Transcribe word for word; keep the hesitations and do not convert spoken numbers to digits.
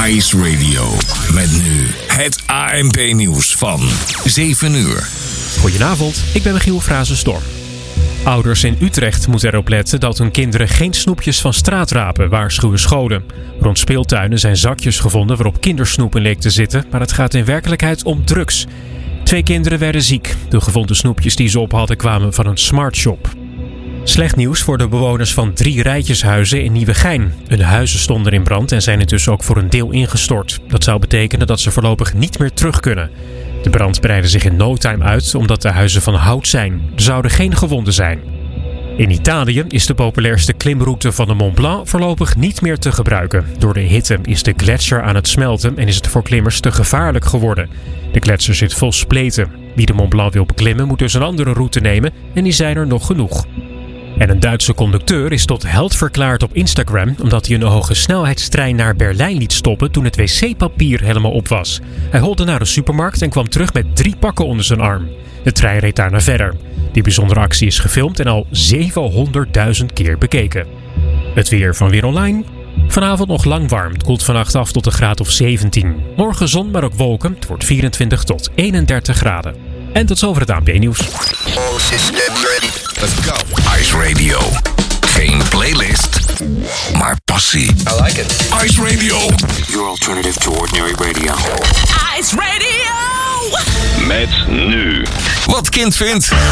Ice Radio. Met nu het A N P-nieuws van zeven uur. Goedenavond, ik ben Michiel Frazenstorm. Ouders in Utrecht moeten erop letten dat hun kinderen geen snoepjes van straat rapen, waarschuwen scholen. Rond speeltuinen zijn zakjes gevonden waarop kindersnoep in leek te zitten, maar het gaat in werkelijkheid om drugs. Twee kinderen werden ziek. De gevonden snoepjes die ze op hadden kwamen van een smartshop. Slecht nieuws voor de bewoners van drie rijtjeshuizen in Nieuwegein. Hun huizen stonden in brand en zijn intussen ook voor een deel ingestort. Dat zou betekenen dat ze voorlopig niet meer terug kunnen. De brand breidde zich in no time uit omdat de huizen van hout zijn. Er zouden geen gewonden zijn. In Italië is de populairste klimroute van de Mont Blanc voorlopig niet meer te gebruiken. Door de hitte is de gletsjer aan het smelten en is het voor klimmers te gevaarlijk geworden. De gletsjer zit vol spleten. Wie de Mont Blanc wil beklimmen moet dus een andere route nemen en die zijn er nog genoeg. En een Duitse conducteur is tot held verklaard op Instagram omdat hij een hoge snelheidstrein naar Berlijn liet stoppen toen het wc-papier helemaal op was. Hij holde naar de supermarkt en kwam terug met drie pakken onder zijn arm. De trein reed daarna verder. Die bijzondere actie is gefilmd en al zevenhonderdduizend keer bekeken. Het weer van Weer Online. Vanavond nog lang warm. Het koelt vannacht af tot een graad of zeventien. Morgen zon, maar ook wolken. Het wordt vierentwintig tot eenendertig graden. En tot zover het A N P-nieuws. All systems ready. Let's go. Ice Radio. Geen playlist, maar passie. I like it. Ice Radio. Your alternative to ordinary radio. Ice Radio! Met nu. Wat kind vindt.